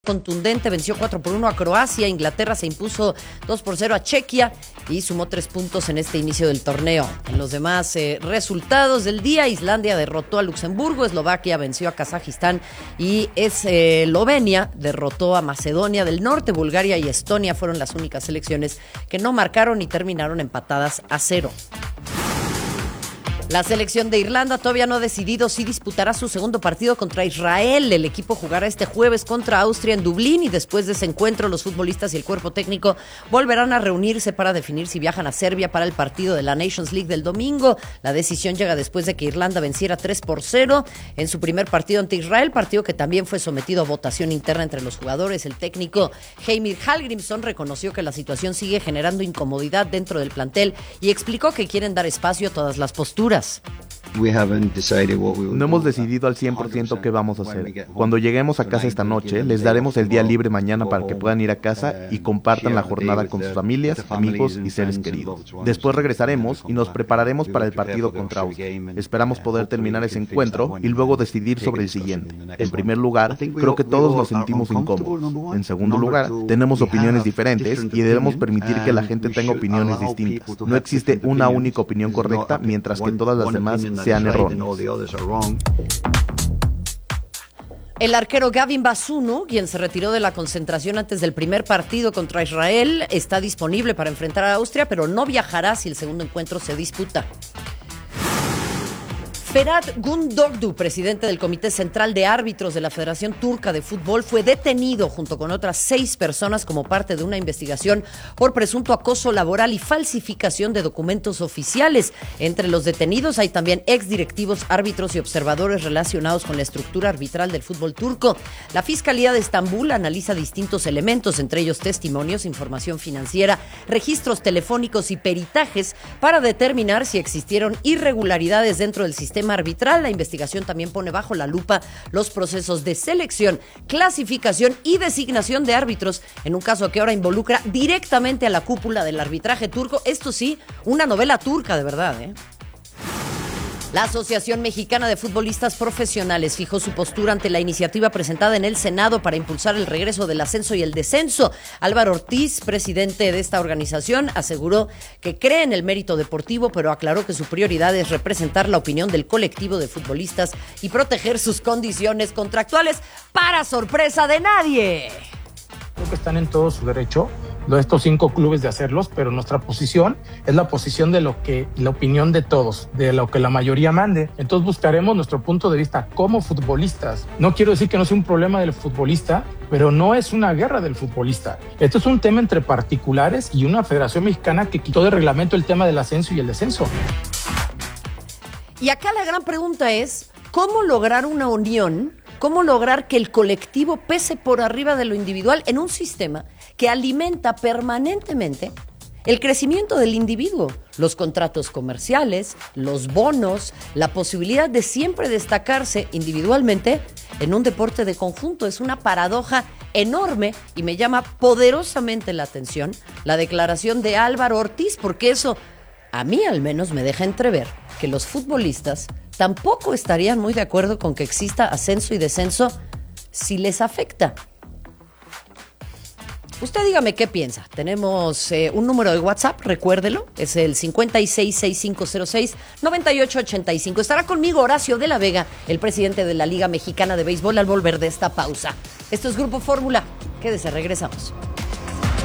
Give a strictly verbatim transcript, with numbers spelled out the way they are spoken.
Contundente, venció cuatro por uno a Croacia, Inglaterra se impuso dos por cero a Chequia y sumó tres puntos en este inicio del torneo. En los demás eh, resultados del día, Islandia derrotó a Luxemburgo, Eslovaquia venció a Kazajistán y Eslovenia derrotó a Macedonia del Norte. Bulgaria y Estonia fueron las únicas selecciones que no marcaron y terminaron empatadas a cero. La selección de Irlanda todavía no ha decidido si disputará su segundo partido contra Israel. El equipo jugará este jueves contra Austria en Dublín y después de ese encuentro los futbolistas y el cuerpo técnico volverán a reunirse para definir si viajan a Serbia para el partido de la Nations League del domingo. La decisión llega después de que Irlanda venciera tres por cero en su primer partido ante Israel, partido que también fue sometido a votación interna entre los jugadores. El técnico Heimir Hallgrímsson reconoció que la situación sigue generando incomodidad dentro del plantel y explicó que quieren dar espacio a todas las posturas. No hemos decidido al cien por ciento qué vamos a hacer. Cuando lleguemos a casa esta noche, les daremos el día libre mañana para que puedan ir a casa y compartan la jornada con sus familias, amigos y seres queridos. Después regresaremos y nos prepararemos para el partido contra Austria. Esperamos poder terminar ese encuentro y luego decidir sobre el siguiente. En primer lugar, creo que todos nos sentimos incómodos. En segundo lugar, tenemos opiniones diferentes y debemos permitir que la gente tenga opiniones distintas. No existe una única opinión correcta, mientras que todas las demás sean erróneos. El arquero Gavin Bazunu, quien se retiró de la concentración antes del primer partido contra Israel, está disponible para enfrentar a Austria, pero no viajará si el segundo encuentro se disputa. Ferhat Gündogdu, presidente del Comité Central de Árbitros de la Federación Turca de Fútbol, fue detenido junto con otras seis personas como parte de una investigación por presunto acoso laboral y falsificación de documentos oficiales. Entre los detenidos hay también exdirectivos, árbitros y observadores relacionados con la estructura arbitral del fútbol turco. La Fiscalía de Estambul analiza distintos elementos, entre ellos testimonios, información financiera, registros telefónicos y peritajes para determinar si existieron irregularidades dentro del sistema arbitral. La investigación también pone bajo la lupa los procesos de selección, clasificación y designación de árbitros en un caso que ahora involucra directamente a la cúpula del arbitraje turco. Esto sí, una novela turca de verdad, ¿eh? La Asociación Mexicana de Futbolistas Profesionales fijó su postura ante la iniciativa presentada en el Senado para impulsar el regreso del ascenso y el descenso. Álvaro Ortiz, presidente de esta organización, aseguró que cree en el mérito deportivo, pero aclaró que su prioridad es representar la opinión del colectivo de futbolistas y proteger sus condiciones contractuales, para sorpresa de nadie. Creo que están en todo su derecho estos cinco clubes de hacerlos, pero nuestra posición es la posición de lo que la opinión de todos, de lo que la mayoría mande. Entonces buscaremos nuestro punto de vista como futbolistas. No quiero decir que no sea un problema del futbolista, pero no es una guerra del futbolista. Esto es un tema entre particulares y una federación mexicana que quitó de reglamento el tema del ascenso y el descenso. Y acá la gran pregunta es, ¿cómo lograr una unión? ¿Cómo lograr que el colectivo pese por arriba de lo individual en un sistema que alimenta permanentemente el crecimiento del individuo? Los contratos comerciales, los bonos, la posibilidad de siempre destacarse individualmente en un deporte de conjunto. Es una paradoja enorme y me llama poderosamente la atención la declaración de Álvaro Ortiz, porque eso a mí al menos me deja entrever que los futbolistas tampoco estarían muy de acuerdo con que exista ascenso y descenso si les afecta. Usted dígame qué piensa. Tenemos eh, un número de WhatsApp, recuérdelo, es el cincuenta y seis, sesenta y cinco cero seis, noventa y ocho ochenta y cinco. Estará conmigo Horacio de la Vega, el presidente de la Liga Mexicana de Béisbol, al volver de esta pausa. Esto es Grupo Fórmula. Quédese, regresamos.